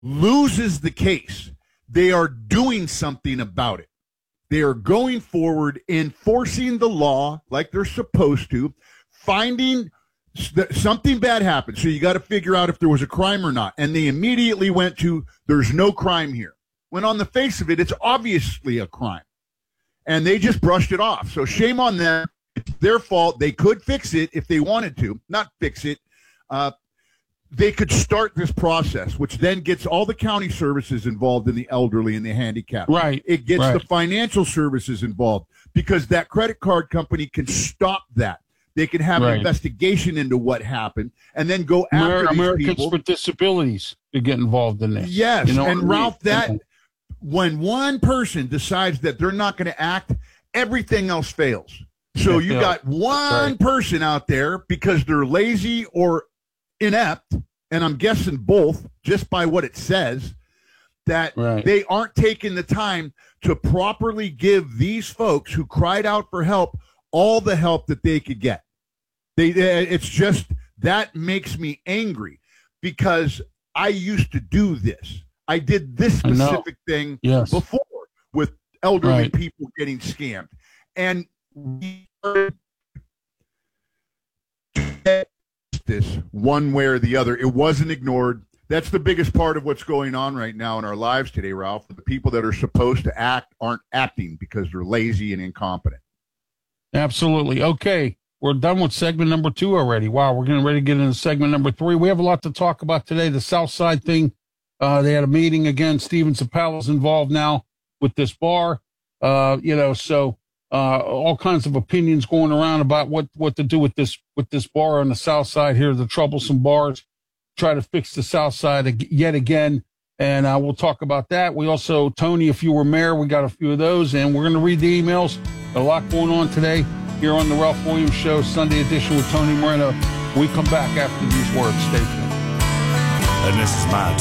loses the case, they are doing something about it. They are going forward, enforcing the law like they're supposed to, finding something bad happened. So you got to figure out if there was a crime or not. And they immediately went to, there's no crime here. When on the face of it, it's obviously a crime. And they just brushed it off. So shame on them. It's their fault. They could fix it if they wanted to. Not fix it. They could start this process, which then gets all the county services involved in the elderly and the handicapped. Right. It gets the financial services involved because that credit card company can stop that. They can have an investigation into what happened and then go after Americans these people. with Disabilities to get involved in this. Yes. You know, and Ralph, when one person decides that they're not going to act, everything else fails. So you got one person out there because they're lazy or inept, and I'm guessing both just by what it says, that they aren't taking the time to properly give these folks who cried out for help all the help that they could get. It's just, that makes me angry because I used to do this. I did this specific thing before with elderly people getting scammed. And we this one way or the other. It wasn't ignored. That's the biggest part of what's going on right now in our lives today, Ralph. The people that are supposed to act aren't acting because they're lazy and incompetent. Absolutely. Okay. We're done with segment number 2 already. Wow. We're getting ready to get into segment number 3. We have a lot to talk about today. The South Side thing. They had a meeting again. Steven Zapala's involved now with this bar. All kinds of opinions going around about what to do with this bar on the South Side here, the troublesome bars. Try to fix the South Side yet again. And we'll talk about that. We also, Tony, if you were mayor, we got a few of those, and we're going to read the emails. A lot going on today here on the Ralph Williams Show, Sunday edition with Tony Moreno. We come back after these words. Stay tuned. And this is my